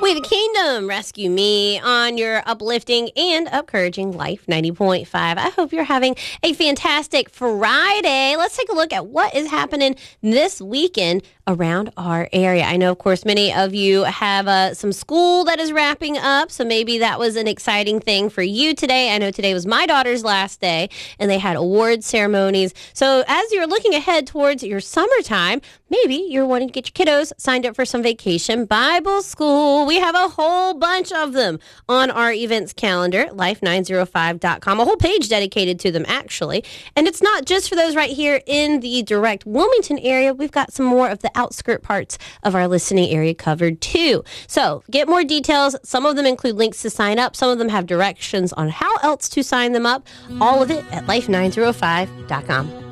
We the Kingdom, Rescue Me on your uplifting and encouraging Life 90.5. I hope you're having a fantastic Friday. Let's take a look at what is happening this weekend around our area. I know, of course, many of you have some school that is wrapping up, so maybe that was an exciting thing for you today. I know today was my daughter's last day, and they had award ceremonies. So as you're looking ahead towards your summertime, maybe you're wanting to get your kiddos signed up for some vacation Bible school. We have a whole bunch of them on our events calendar, life905.com, a whole page dedicated to them, actually. And it's not just for those right here in the direct Wilmington area. We've got some more of the outskirt parts of our listening area covered, too. So get more details. Some of them include links to sign up. Some of them have directions on how else to sign them up. All of it at life905.com.